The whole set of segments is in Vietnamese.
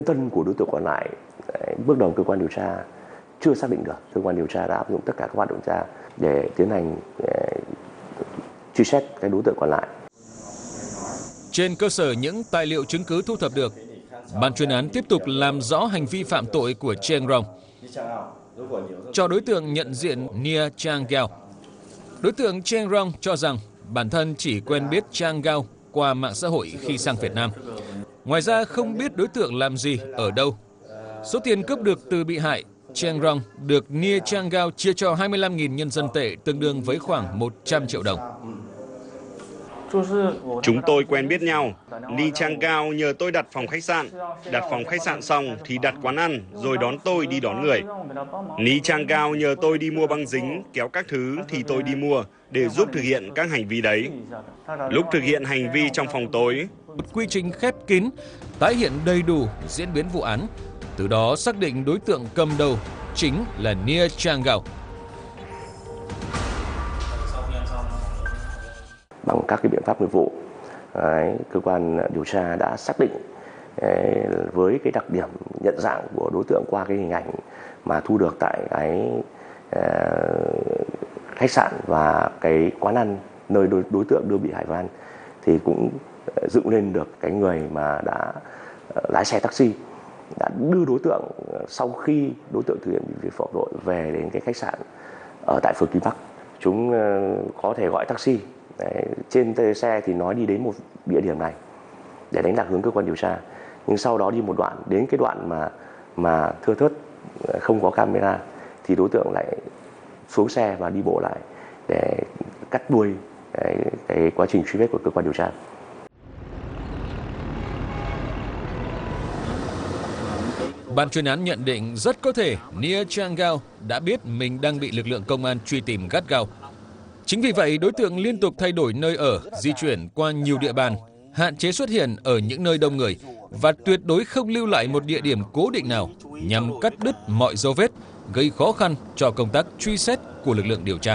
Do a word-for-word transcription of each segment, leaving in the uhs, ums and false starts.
Thân của đối tượng còn lại, bước đầu cơ quan điều tra chưa xác định được. Cơ quan điều tra đã áp dụng tất cả các hoạt động điều tra để tiến hành truy xét cái đối tượng còn lại. Trên cơ sở những tài liệu chứng cứ thu thập được, ban chuyên án tiếp tục làm rõ hành vi phạm tội của Cheng Rong. Cho đối tượng nhận diện Nia Chang Gao. Đối tượng Cheng Rong cho rằng bản thân chỉ quen biết Chang Gao qua mạng xã hội khi sang Việt Nam. Ngoài ra không biết đối tượng làm gì, ở đâu. Số tiền cướp được từ bị hại, Cheng Rong được Nia Chang Gao chia cho hai mươi lăm nghìn nhân dân tệ, tương đương với khoảng một trăm triệu đồng. Chúng tôi quen biết nhau. Lee Chang Gao nhờ tôi đặt phòng khách sạn. Đặt phòng khách sạn xong thì đặt quán ăn, rồi đón tôi đi đón người. Lee Chang Gao nhờ tôi đi mua băng dính, kéo các thứ thì tôi đi mua để giúp thực hiện các hành vi đấy. Lúc thực hiện hành vi trong phòng tối, một quy trình khép kín, tái hiện đầy đủ diễn biến vụ án. Từ đó xác định đối tượng cầm đầu chính là Nia Chang Gao. Bằng các cái biện pháp nghiệp vụ, đấy, cơ quan điều tra đã xác định đấy, với cái đặc điểm nhận dạng của đối tượng qua cái hình ảnh mà thu được tại cái uh, khách sạn và cái quán ăn nơi đối, đối tượng đưa bị hại vào ăn, thì cũng dựng lên được cái người mà đã uh, lái xe taxi đã đưa đối tượng sau khi đối tượng thực hiện việc phạm tội về đến cái khách sạn ở tại phường Kim Bắc. Chúng uh, có thể gọi taxi. Đấy, trên xe thì nói đi đến một địa điểm này để đánh lạc hướng cơ quan điều tra, nhưng sau đó đi một đoạn đến cái đoạn mà mà thưa thớt không có camera thì đối tượng lại xuống xe và đi bộ lại để cắt đuôi cái, cái quá trình truy vết của cơ quan điều tra. Ban chuyên án nhận định rất có thể Nia Chang Gao đã biết mình đang bị lực lượng công an truy tìm gắt gao. Chính vì vậy, đối tượng liên tục thay đổi nơi ở, di chuyển qua nhiều địa bàn, hạn chế xuất hiện ở những nơi đông người và tuyệt đối không lưu lại một địa điểm cố định nào nhằm cắt đứt mọi dấu vết, gây khó khăn cho công tác truy xét của lực lượng điều tra.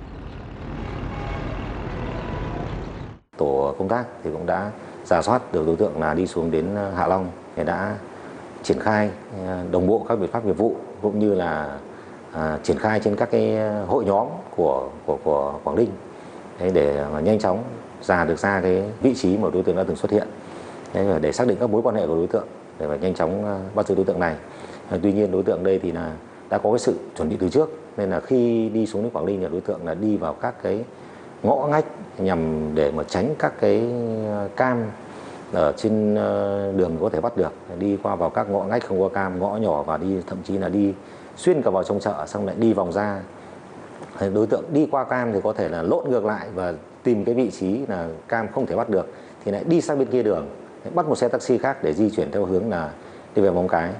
Tổ công tác thì cũng đã rà soát được đối tượng là đi xuống đến Hạ Long thì đã triển khai đồng bộ các biện pháp nghiệp vụ cũng như là À, triển khai trên các cái hội nhóm của của của Quảng Ninh đấy, để mà nhanh chóng rà được ra cái vị trí mà đối tượng đã từng xuất hiện đấy, để xác định các mối quan hệ của đối tượng để mà nhanh chóng bắt giữ đối tượng này. À, tuy nhiên đối tượng đây thì là đã có cái sự chuẩn bị từ trước, nên là khi đi xuống đến Quảng Ninh là đối tượng là đi vào các cái ngõ ngách nhằm để mà tránh các cái cam ở trên đường có thể bắt được, đi qua vào các ngõ ngách không có cam, ngõ nhỏ và đi thậm chí là đi xuyên cả vào trong chợ xong lại đi vòng ra. Đối tượng đi qua cam thì có thể là lộn ngược lại và tìm cái vị trí là cam không thể bắt được thì lại đi sang bên kia đường, bắt một xe taxi khác để di chuyển theo hướng là đi về Móng Cái.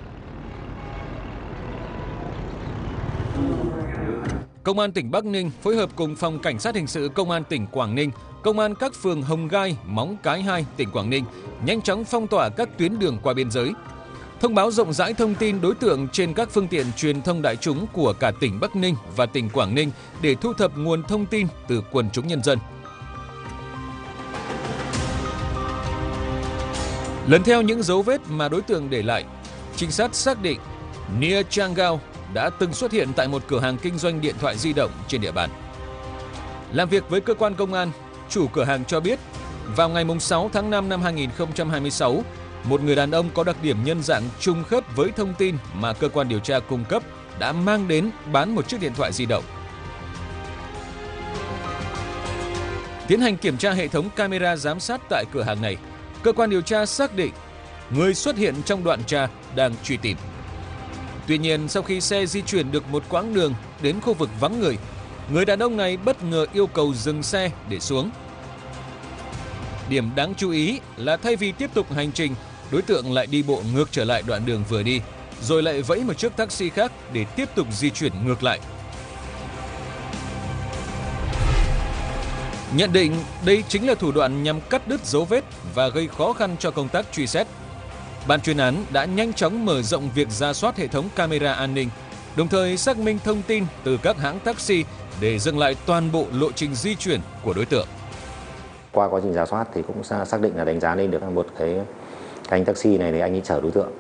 Công an tỉnh Bắc Ninh phối hợp cùng Phòng Cảnh sát Hình sự Công an tỉnh Quảng Ninh, Công an các phường Hồng Gai, Móng Cái hai, tỉnh Quảng Ninh nhanh chóng phong tỏa các tuyến đường qua biên giới. Thông báo rộng rãi thông tin đối tượng trên các phương tiện truyền thông đại chúng của cả tỉnh Bắc Ninh và tỉnh Quảng Ninh để thu thập nguồn thông tin từ quần chúng nhân dân. Lần theo những dấu vết mà đối tượng để lại, trinh sát xác định Nia Chang Gao đã từng xuất hiện tại một cửa hàng kinh doanh điện thoại di động trên địa bàn. Làm việc với cơ quan công an, chủ cửa hàng cho biết vào ngày sáu tháng năm năm hai nghìn không trăm hai mươi sáu, một người đàn ông có đặc điểm nhân dạng trùng khớp với thông tin mà cơ quan điều tra cung cấp đã mang đến bán một chiếc điện thoại di động. Tiến hành kiểm tra hệ thống camera giám sát tại cửa hàng này, cơ quan điều tra xác định người xuất hiện trong đoạn tra đang truy tìm. Tuy nhiên, sau khi xe di chuyển được một quãng đường đến khu vực vắng người, người đàn ông này bất ngờ yêu cầu dừng xe để xuống. Điểm đáng chú ý là thay vì tiếp tục hành trình, đối tượng lại đi bộ ngược trở lại đoạn đường vừa đi, rồi lại vẫy một chiếc taxi khác để tiếp tục di chuyển ngược lại. Nhận định đây chính là thủ đoạn nhằm cắt đứt dấu vết và gây khó khăn cho công tác truy xét. Ban chuyên án đã nhanh chóng mở rộng việc rà soát hệ thống camera an ninh, đồng thời xác minh thông tin từ các hãng taxi để dừng lại toàn bộ lộ trình di chuyển của đối tượng. Qua quá trình rà soát thì cũng xác định là đánh giá lên được một cái anh taxi này thì anh ấy chở đối tượng